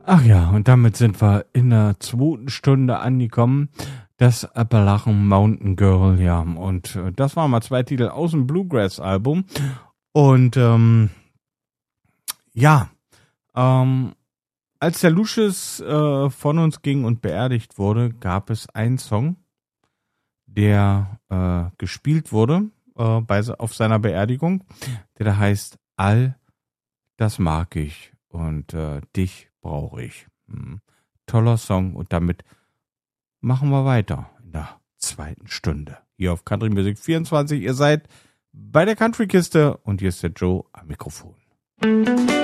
Ach ja, und damit sind wir in der zweiten Stunde angekommen. Das Appalachian Mountain Girl, ja. Und das waren mal zwei Titel aus dem Bluegrass-Album. Und ja, als der Lucius von uns ging und beerdigt wurde, gab es einen Song, der gespielt wurde auf seiner Beerdigung, der da heißt All das mag ich und dich brauche ich. Toller Song und damit machen wir weiter in der zweiten Stunde. Hier auf Country Music 24. Ihr seid bei der Country Kiste und hier ist der Joe am Mikrofon.